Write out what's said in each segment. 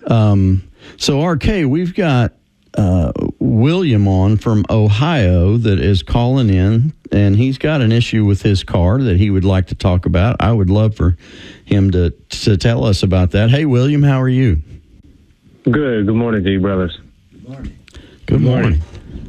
So, RK, we've got William on from Ohio that is calling in, and he's got an issue with his car that he would like to talk about. I would love for him to tell us about that. Hey, William, how are you? Good. Good morning to you, brothers. Good morning.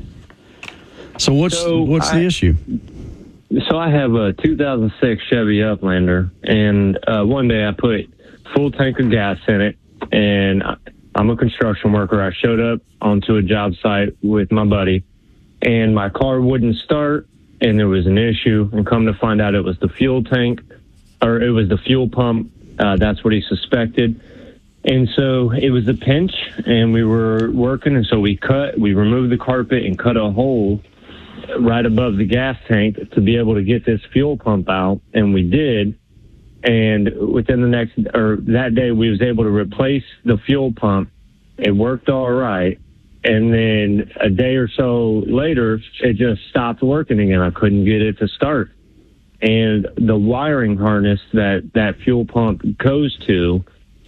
So what's the issue? So I have a 2006 Chevy Uplander, and one day I put full tank of gas in it, and I'm a construction worker. I showed up onto a job site with my buddy, and my car wouldn't start, and there was an issue, and come to find out it was the fuel tank, or it was the fuel pump. That's what he suspected. And so it was a pinch, and we were working, and so we removed the carpet and cut a hole right above the gas tank to be able to get this fuel pump out, and we did. And within that day, we was able to replace the fuel pump. It worked all right. And then a day or so later, it just stopped working again. I couldn't get it to start. And the wiring harness that fuel pump goes to,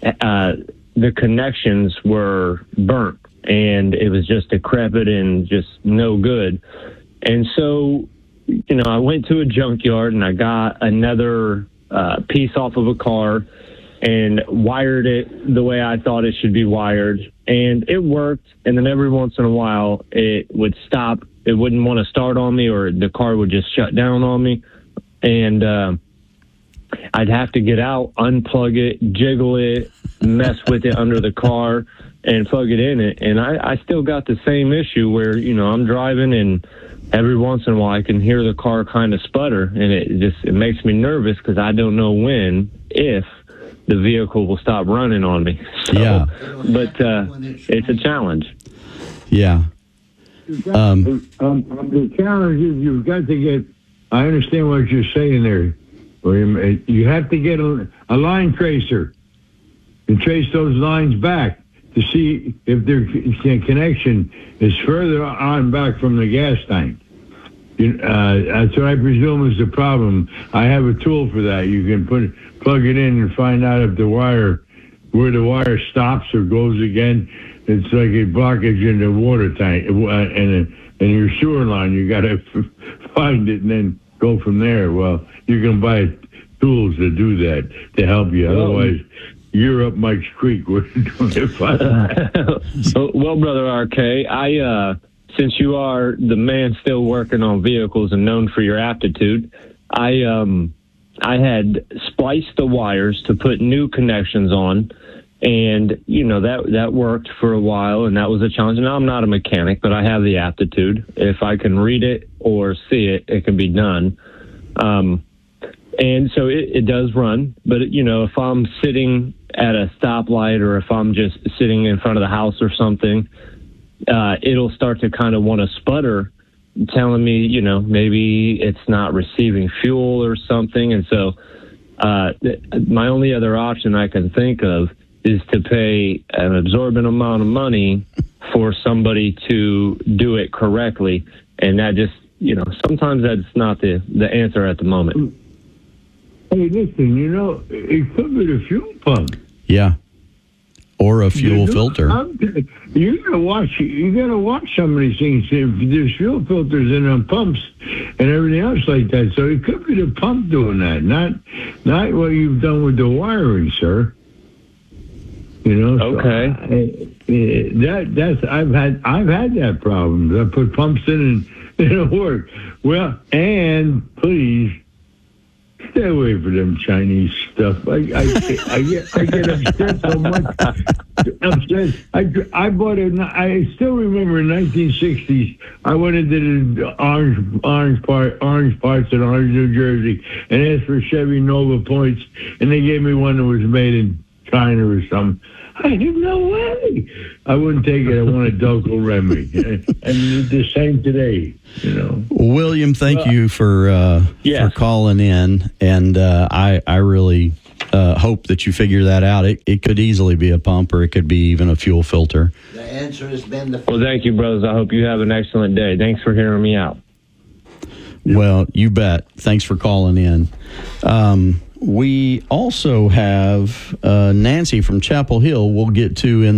the connections were burnt, and it was just decrepit and just no good. And so, I went to a junkyard and I got another piece off of a car and wired it the way I thought it should be wired, and it worked. And then every once in a while, it would stop. It wouldn't want to start on me, or the car would just shut down on me. And I'd have to get out, unplug it, jiggle it, mess with it under the car, and plug it in it. And I still got the same issue where, I'm driving, and every once in a while I can hear the car kind of sputter, and it makes me nervous because I don't know if the vehicle will stop running on me. So, yeah. But it's a challenge. Yeah. The challenge is you've got to get, I understand what you're saying there, William. You have to get a line tracer and trace those lines back to see if their connection is further on back from the gas tank. That's what I presume is the problem. I have a tool for that. You can plug it in and find out if where the wire stops or goes again. It's like a blockage in the water tank and your sewer line. You got to find it and then go from there. Well, you can buy tools to do that to help you. Otherwise, you're up Mike's Creek. We're doing it fine. Well, Brother RK, since you are the man still working on vehicles and known for your aptitude, I had spliced the wires to put new connections on, and that worked for a while, and that was a challenge. Now, I'm not a mechanic, but I have the aptitude. If I can read it or see it, it can be done. And so it does run, but if I'm sitting at a stoplight, or if I'm just sitting in front of the house or something, it'll start to kind of want to sputter, telling me, maybe it's not receiving fuel or something. And so my only other option I can think of is to pay an absorbent amount of money for somebody to do it correctly. And that just, sometimes that's not the answer at the moment. Hey, listen, it could be the fuel pump. Yeah. Or a fuel filter. You gotta watch some of these things. If there's fuel filters in them pumps and everything else like that, so it could be the pump doing that, not what you've done with the wiring, sir. Okay. So I've had that problem. I put pumps in and it don't work. Well, and please, stay away from them Chinese stuff. I get upset so much. I bought it. I still remember in 1960s. I went into the orange parts in Orange, New Jersey, and asked for Chevy Nova points, and they gave me one that was made in China or something. I said, no way. I wouldn't take it. I wanted Delco Remy. And the same today, William, thank you for calling in. And I really hope that you figure that out. It could easily be a pump, or it could be even a fuel filter. The answer has been Well, thank you, brothers. I hope you have an excellent day. Thanks for hearing me out. Well, you bet. Thanks for calling in. We also have Nancy from Chapel Hill we'll get to in